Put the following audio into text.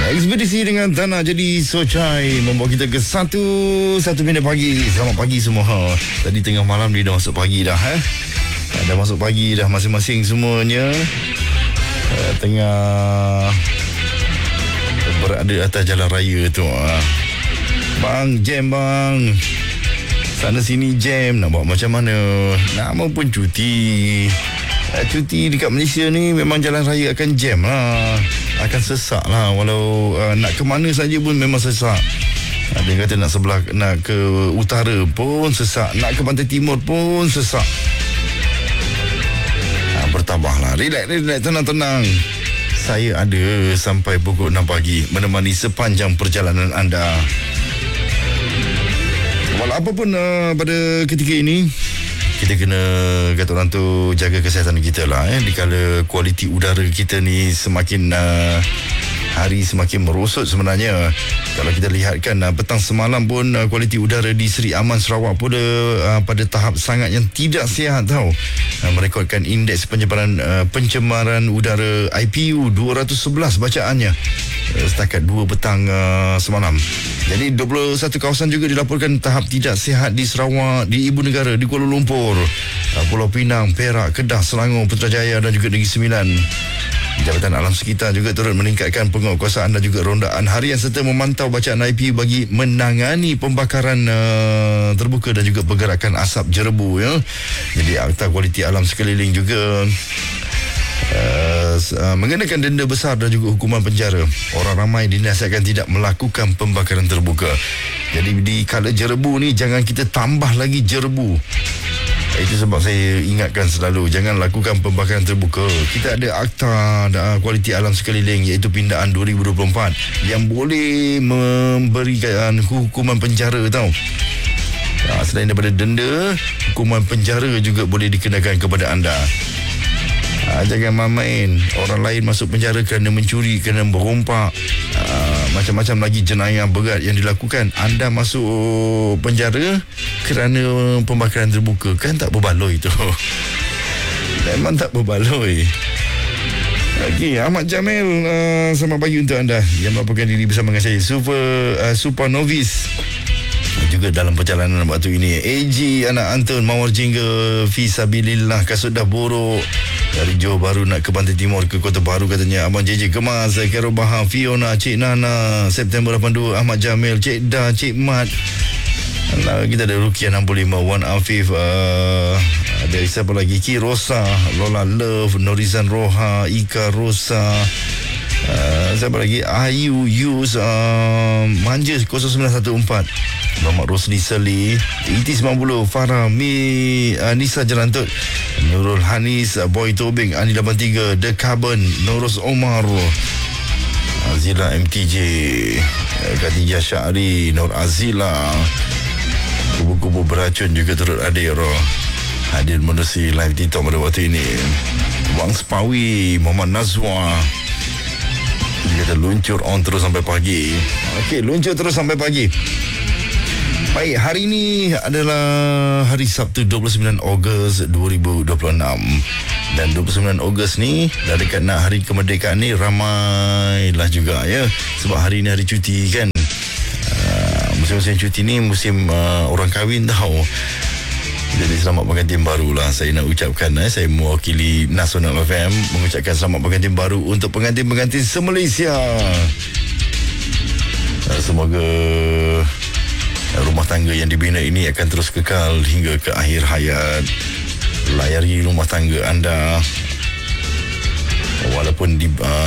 Ekspedisi dengan Tanah Jadi Sochai membawa kita ke satu minit pagi. Selamat pagi semua. Tadi tengah malam dia dah masuk pagi dah. Dah masuk pagi dah masing-masing semuanya. Tengah berada atas jalan raya tu. Bang, jam bang. Sana sini jam. Nak buat macam mana? Nama pun cuti. Cuti dekat Malaysia ni memang jalan raya akan jam lah. Akan sesak lah. Walau nak ke mana saja pun memang sesak. Dia kata nak ke utara pun sesak. Nak ke pantai timur pun sesak. Bertambahlah. Relax, tenang. Saya ada sampai pukul 6 pagi menemani sepanjang perjalanan anda. Walau apa pun pada ketika ini, kita kena kata orang tu jaga kesihatan kita lah. Dikala kualiti udara kita ni semakin hari semakin merosot sebenarnya. Kalau kita lihatkan petang semalam pun kualiti udara di Seri Aman Sarawak pula pada tahap sangat yang tidak sihat tau. Merekodkan indeks pencemaran udara IPU 211 bacaannya setakat 2 petang semalam. Jadi 21 kawasan juga dilaporkan tahap tidak sihat di Sarawak, di Ibu Negara, di Kuala Lumpur, Pulau Pinang, Perak, Kedah, Selangor, Putrajaya dan juga Negeri Sembilan. Jabatan Alam Sekitar juga turut meningkatkan penguatkuasaan dan juga rondaan harian serta memantau bacaan IPU bagi menangani pembakaran terbuka dan juga pergerakan asap jerebu. Jadi Akta Kualiti Alam Sekeliling juga mengenakan denda besar dan juga hukuman penjara. Orang ramai dinasihatkan tidak melakukan pembakaran terbuka. Jadi di kala jerebu ni jangan kita tambah lagi jerebu. Itu sebab saya ingatkan selalu jangan lakukan pembakaran terbuka. Kita ada Akta Kualiti Alam Sekeliling iaitu pindaan 2024 yang boleh memberikan hukuman penjara tau. Selain daripada denda, hukuman penjara juga boleh dikenakan kepada anda. Jangan main. Orang lain masuk penjara kerana mencuri, kerana berompak, macam-macam lagi jenayah berat yang dilakukan. Anda masuk penjara kerana pembakaran terbuka. Kan tak berbaloi tu. Memang tak berbaloi. Okey, Ahmad Jamil, selamat pagi untuk anda yang melaporkan diri bersama dengan saya, Super Novice. Juga dalam perjalanan waktu ini, AG anak Anton Mawar Jingga, Fisabilillah kasut dah borok. Dari Johor Bahru nak ke Pantai Timur, ke Kota Baru katanya. Abang JJ Kemas, Kero Bahar, Fiona, Cik Nana, September 82, Ahmad Jamil, Cik Da, Cik Mat. Kita ada Rukiah 65, Wan Afif, ada siapa lagi, Ki Rosa, Lola Love, Norizan Roha, Ika Rosa, siapa lagi, Ayu Yus, Manja 0914, Muhammad Rosli Seli, Iti 90, Farah Nisa Jelantut, Nurul Hanis, Boy Tobing, Ani 83, The Carbon, Norus Omar, Azila MTJ, Khadijah Syahri, Nur Azila. Kubu-kubu beracun juga turut hadir menerusi live TikTok pada waktu ini. Wang Spawi, Muhammad Nazwa. Dia kata luncur on terus sampai pagi. Okey, luncur terus sampai pagi. Baik, hari ini adalah hari Sabtu 29 Ogos 2026. Dan 29 Ogos ni dah dekat nak hari kemerdekaan ni, ramailah juga ya. Sebab hari ni hari cuti kan. Musim-musim cuti ni musim orang kahwin tau. Jadi selamat pengantin baru lah saya nak ucapkan. Saya mewakili Nasional FM mengucapkan selamat pengantin baru untuk pengantin-pengantin se-Malaysia. Semoga rumah tangga yang dibina ini akan terus kekal hingga ke akhir hayat. Layari rumah tangga anda walaupun